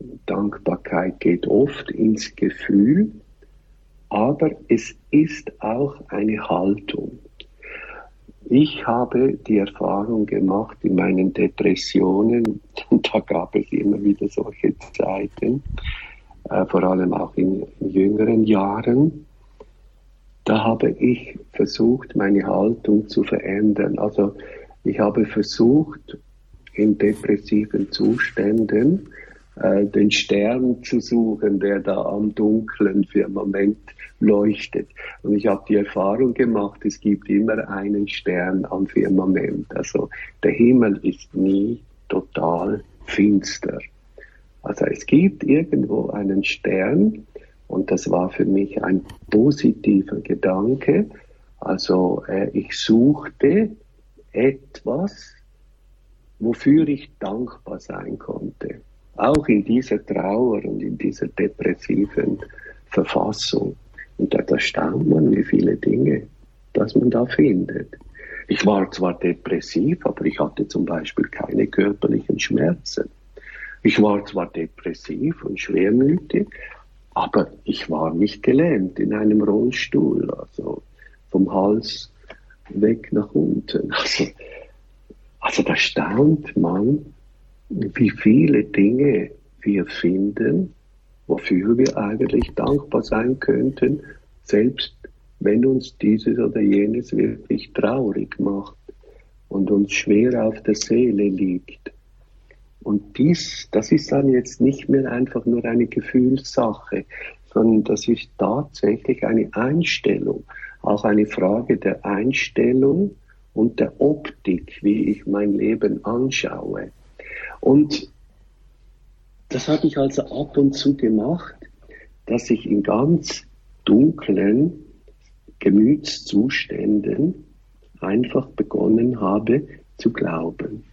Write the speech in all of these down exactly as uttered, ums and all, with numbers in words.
Dankbarkeit geht oft ins Gefühl, aber es ist auch eine Haltung. Ich habe die Erfahrung gemacht in meinen Depressionen, da gab es immer wieder solche Zeiten, äh, vor allem auch in, in jüngeren Jahren, da habe ich versucht, meine Haltung zu verändern. Also ich habe versucht, in depressiven Zuständen äh, den Stern zu suchen, der da am dunklen Firmament leuchtet. Und ich habe die Erfahrung gemacht, es gibt immer einen Stern am Firmament. Also der Himmel ist nie total finster. Also es gibt irgendwo einen Stern, und das war für mich ein positiver Gedanke. Also äh, ich suchte etwas, wofür ich dankbar sein konnte. Auch in dieser Trauer und in dieser depressiven Verfassung. Und da erstaunt man, wie viele Dinge, dass man da findet. Ich war zwar depressiv, aber ich hatte zum Beispiel keine körperlichen Schmerzen. Ich war zwar depressiv und schwermütig, aber ich war nicht gelähmt in einem Rollstuhl, also vom Hals weg nach unten. Also, also da staunt man, wie viele Dinge wir finden, wofür wir eigentlich dankbar sein könnten, selbst wenn uns dieses oder jenes wirklich traurig macht und uns schwer auf der Seele liegt. Und dies, das ist dann jetzt nicht mehr einfach nur eine Gefühlssache, sondern das ist tatsächlich eine Einstellung, auch eine Frage der Einstellung und der Optik, wie ich mein Leben anschaue. Und das habe ich also ab und zu gemacht, dass ich in ganz dunklen Gemütszuständen einfach begonnen habe zu glauben.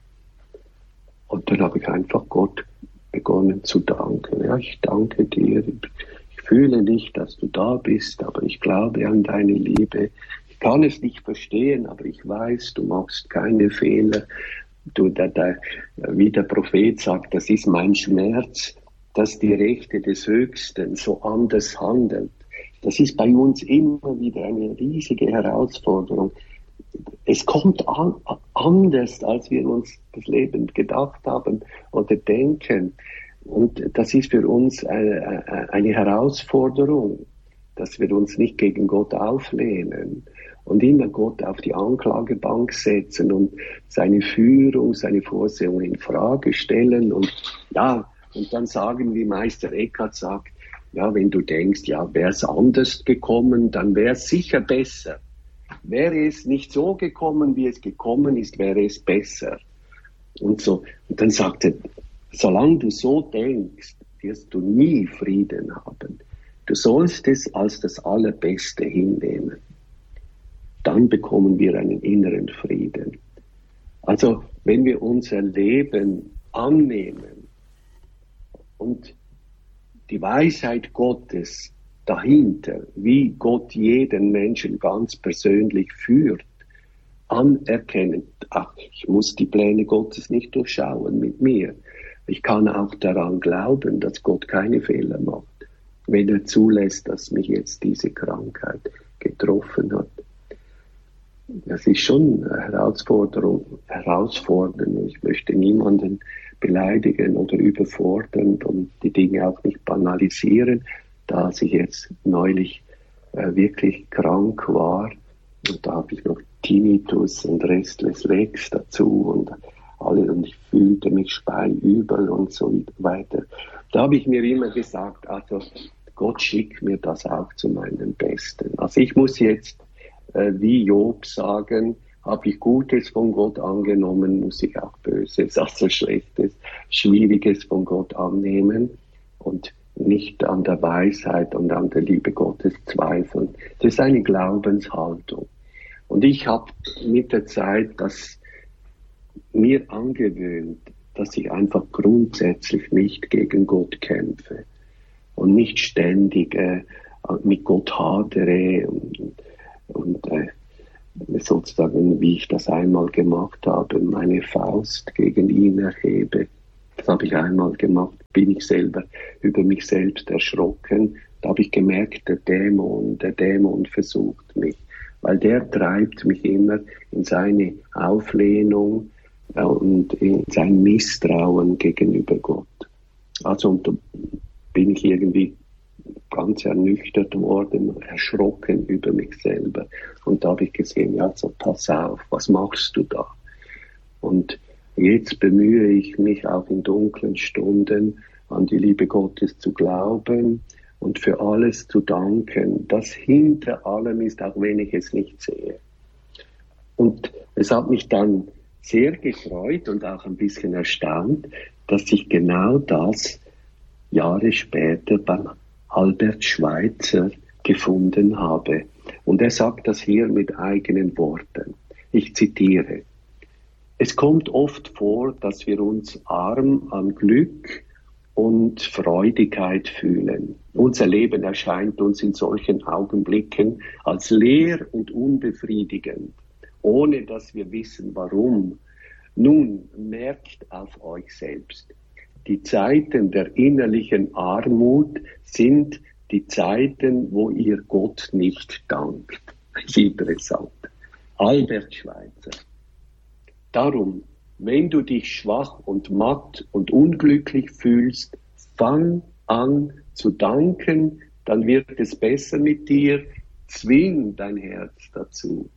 Und dann habe ich einfach Gott begonnen zu danken. Ja, ich danke dir. Ich fühle nicht, dass du da bist, aber ich glaube an deine Liebe. Ich kann es nicht verstehen, aber ich weiß, du machst keine Fehler. Du, der, der, wie der Prophet sagt, das ist mein Schmerz, dass die Rechte des Höchsten so anders handelt. Das ist bei uns immer wieder eine riesige Herausforderung. Es kommt an, anders, als wir uns das Leben gedacht haben oder denken. Und das ist für uns eine, eine Herausforderung, dass wir uns nicht gegen Gott auflehnen und immer Gott auf die Anklagebank setzen und seine Führung, seine Vorsehung in Frage stellen. Und ja, und dann sagen, wie Meister Eckhart sagt, ja, wenn du denkst, ja, wäre es anders gekommen, dann wäre es sicher besser. Wäre es nicht so gekommen, wie es gekommen ist, wäre es besser. Und so. Und dann sagt er, solange du so denkst, wirst du nie Frieden haben. Du sollst es als das Allerbeste hinnehmen. Dann bekommen wir einen inneren Frieden. Also, wenn wir unser Leben annehmen und die Weisheit Gottes dahinter, wie Gott jeden Menschen ganz persönlich führt, anerkennen, ach, ich muss die Pläne Gottes nicht durchschauen mit mir. Ich kann auch daran glauben, dass Gott keine Fehler macht, wenn er zulässt, dass mich jetzt diese Krankheit getroffen hat. Das ist schon eine Herausforderung, herausfordernd. Ich möchte niemanden beleidigen oder überfordern und die Dinge auch nicht banalisieren. Da ich jetzt neulich äh, wirklich krank war, und da habe ich noch Tinnitus und Restless Legs dazu und alle, und ich fühlte mich speiübel und so weiter. Da habe ich mir immer gesagt, also Gott schickt mir das auch zu meinem Besten. Also ich muss jetzt, äh, wie Job sagen, habe ich Gutes von Gott angenommen, muss ich auch Böses, also Schlechtes, Schwieriges von Gott annehmen und nicht an der Weisheit und an der Liebe Gottes zweifeln. Das ist eine Glaubenshaltung. Und ich habe mit der Zeit das mir angewöhnt, dass ich einfach grundsätzlich nicht gegen Gott kämpfe und nicht ständig äh, mit Gott hadere und, und äh, sozusagen, wie ich das einmal gemacht habe, meine Faust gegen ihn erhebe. Das habe ich einmal gemacht, bin ich selber über mich selbst erschrocken. Da habe ich gemerkt, der Dämon, der Dämon versucht mich, weil der treibt mich immer in seine Auflehnung und in sein Misstrauen gegenüber Gott. Also und da bin ich irgendwie ganz ernüchtert worden, erschrocken über mich selber. Und da habe ich gesehen, ja, so pass auf, was machst du da? Und jetzt bemühe ich mich auch in dunklen Stunden an die Liebe Gottes zu glauben und für alles zu danken, das hinter allem ist, auch wenn ich es nicht sehe. Und es hat mich dann sehr gefreut und auch ein bisschen erstaunt, dass ich genau das Jahre später beim Albert Schweitzer gefunden habe. Und er sagt das hier mit eigenen Worten. Ich zitiere. Es kommt oft vor, dass wir uns arm an Glück und Freudigkeit fühlen. Unser Leben erscheint uns in solchen Augenblicken als leer und unbefriedigend, ohne dass wir wissen, warum. Nun, merkt auf euch selbst. Die Zeiten der innerlichen Armut sind die Zeiten, wo ihr Gott nicht dankt. Das ist interessant. Albert Schweitzer. Darum, wenn du dich schwach und matt und unglücklich fühlst, fang an zu danken, dann wird es besser mit dir, zwing dein Herz dazu.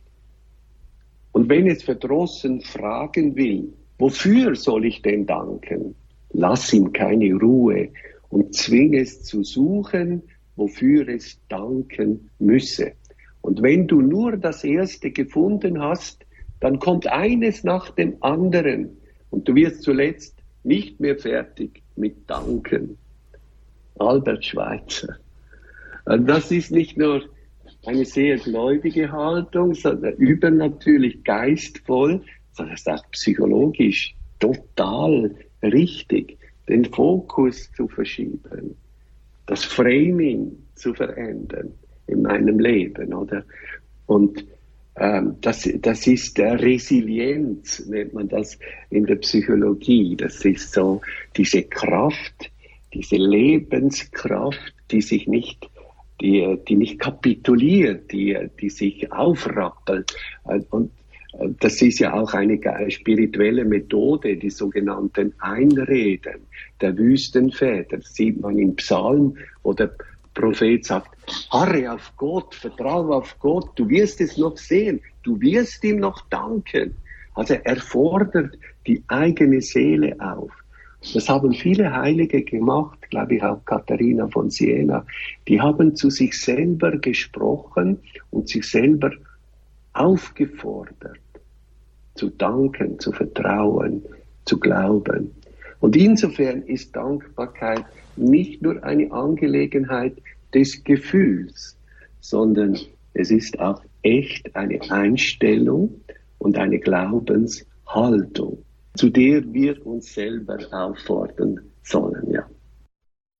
Und wenn es verdrossen fragen will, wofür soll ich denn danken? Lass ihm keine Ruhe und zwing es zu suchen, wofür es danken müsse. Und wenn du nur das Erste gefunden hast, dann kommt eines nach dem anderen und du wirst zuletzt nicht mehr fertig mit Danken. Albert Schweitzer. Das ist nicht nur eine sehr gläubige Haltung, sondern übernatürlich geistvoll, sondern es ist auch psychologisch total richtig, den Fokus zu verschieben, das Framing zu verändern in meinem Leben, oder? Und ähm, das, das ist der Resilienz, nennt man das in der Psychologie. Das ist so diese Kraft, diese Lebenskraft, die sich nicht, die, die nicht kapituliert, die, die sich aufrappelt. Und das ist ja auch eine spirituelle Methode, die sogenannten Einreden der Wüstenväter. Das sieht man im Psalm, wo der Prophet sagt, harre auf Gott, vertraue auf Gott, du wirst es noch sehen, du wirst ihm noch danken. Also er fordert die eigene Seele auf. Das haben viele Heilige gemacht, glaube ich auch Katharina von Siena. Die haben zu sich selber gesprochen und sich selber aufgefordert, zu danken, zu vertrauen, zu glauben. Und insofern ist Dankbarkeit nicht nur eine Angelegenheit des Gefühls, sondern es ist auch echt eine Einstellung und eine Glaubenshaltung, zu der wir uns selber auffordern sollen, ja.